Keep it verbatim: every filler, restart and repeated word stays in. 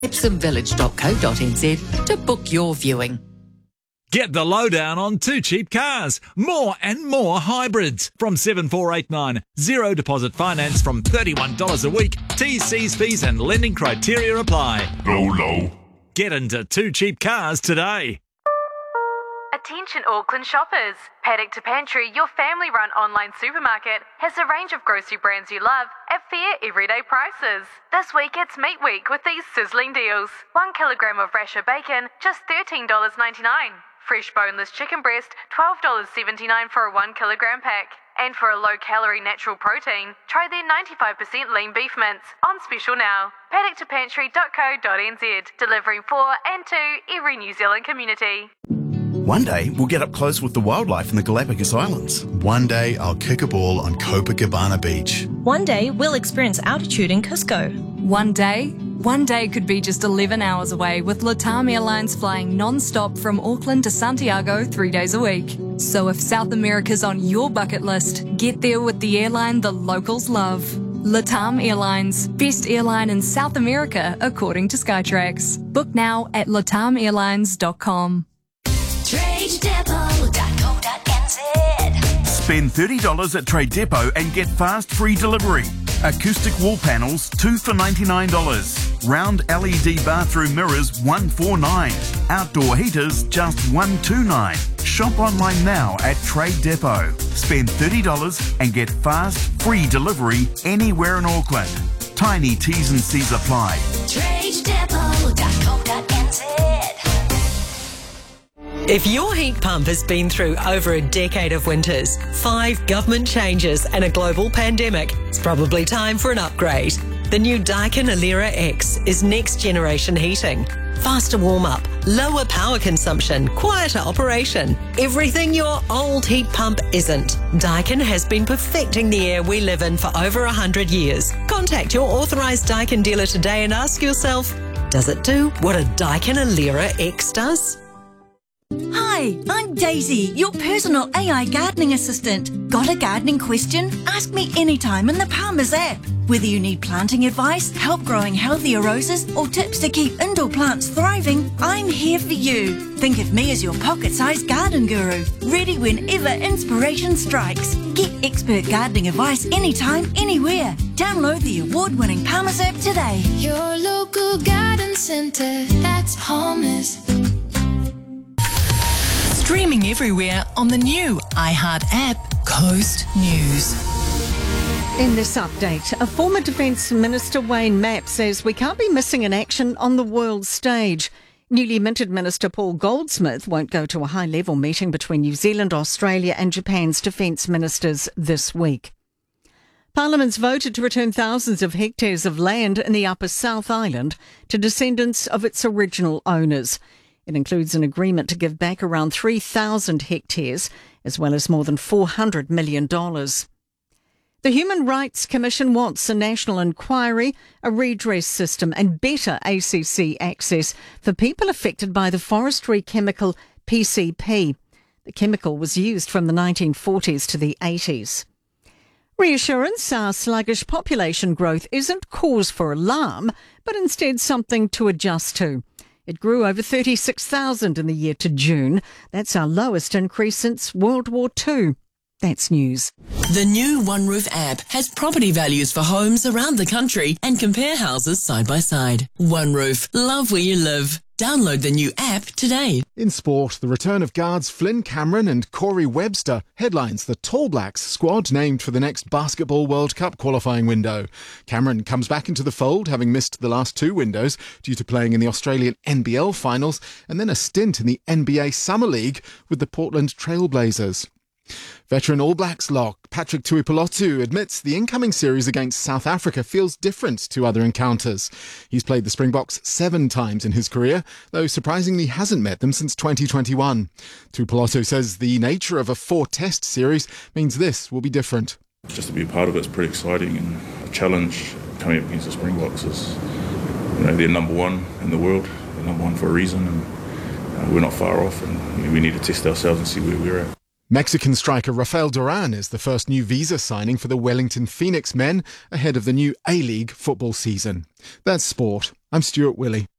epsom village dot co dot n z to book your viewing. Get the lowdown on Too Cheap Cars. More and more hybrids. From seven four eight nine. Zero deposit finance from thirty-one dollars a week. T's, C's, fees and lending criteria apply. Low, low. Get into Too Cheap Cars today. Attention Auckland shoppers. Paddock to Pantry, your family-run online supermarket, has a range of grocery brands you love at fair everyday prices. This week it's Meat Week with these sizzling deals. One kilogram of rasher bacon, just thirteen dollars ninety-nine. Fresh boneless chicken breast, twelve dollars seventy-nine for a one kilogram pack. And for a low-calorie natural protein, try their ninety-five percent lean beef mince, on special now. paddock to pantry dot co dot n z, delivering for and to every New Zealand community. One day, we'll get up close with the wildlife in the Galapagos Islands. One day, I'll kick a ball on Copacabana Beach. One day, we'll experience altitude in Cusco. One day, one day could be just eleven hours away with LATAM Airlines flying non-stop from Auckland to Santiago three days a week. So if South America's on your bucket list, get there with the airline the locals love. LATAM Airlines, best airline in South America according to Skytrax. Book now at latam airlines dot com. trade depot dot co dot n z. Spend thirty dollars at Trade Depot and get fast free delivery. Acoustic wall panels, two for ninety-nine dollars. Round L E D bathroom mirrors, one forty-nine. Outdoor heaters, just one twenty-nine. Shop online now at Trade Depot. Spend thirty dollars and get fast free delivery anywhere in Auckland. Tiny T's and C's apply. trade depot dot co dot n z. If your heat pump has been through over a decade of winters, five government changes and a global pandemic, it's probably time for an upgrade. The new Daikin Alera X is next generation heating. Faster warm-up, lower power consumption, quieter operation. Everything your old heat pump isn't. Daikin has been perfecting the air we live in for over one hundred years. Contact your authorised Daikin dealer today and ask yourself, does it do what a Daikin Alera X does? Hi, I'm Daisy, your personal A I gardening assistant. Got a gardening question? Ask me anytime in the Palmer's app. Whether you need planting advice, help growing healthier roses, or tips to keep indoor plants thriving, I'm here for you. Think of me as your pocket-sized garden guru, ready whenever inspiration strikes. Get expert gardening advice anytime, anywhere. Download the award-winning Palmer's app today. Your local garden centre, that's Palmer's. Streaming everywhere on the new iHeart app, Coast News. In this update, a former Defence Minister, Wayne Mapp, says we can't be missing in action on the world stage. Newly minted Minister Paul Goldsmith won't go to a high-level meeting between New Zealand, Australia and Japan's defence ministers this week. Parliament's voted to return thousands of hectares of land in the Upper South Island to descendants of its original owners. It includes an agreement to give back around three thousand hectares, as well as more than four hundred million dollars. The Human Rights Commission wants a national inquiry, a redress system and better A C C access for people affected by the forestry chemical P C P. The chemical was used from the nineteen forties to the eighties. Reassurance, our sluggish population growth isn't cause for alarm, but instead something to adjust to. It grew over thirty-six thousand in the year to June. That's our lowest increase since World War Two. That's news. The new One Roof app has property values for homes around the country and compare houses side by side. One Roof, love where you live. Download the new app today. In sport, the return of guards Flynn Cameron and Corey Webster headlines the Tall Blacks squad named for the next Basketball World Cup qualifying window. Cameron comes back into the fold, having missed the last two windows due to playing in the Australian N B L finals and then a stint in the N B A Summer League with the Portland Trail Blazers. Veteran All Blacks lock Patrick Tuipulotu admits the incoming series against South Africa feels different to other encounters. He's played the Springboks seven times in his career, though surprisingly hasn't met them since twenty twenty-one. Tuipulotu says the nature of a four-test series means this will be different. Just to be a part of it is pretty exciting, and a challenge coming up against the Springboks is, you know, they're number one in the world, they're number one for a reason, and uh, we're not far off, and you know, we need to test ourselves and see where we're at. Mexican striker Rafael Duran is the first new visa signing for the Wellington Phoenix men ahead of the new A-League football season. That's sport. I'm Stuart Willey.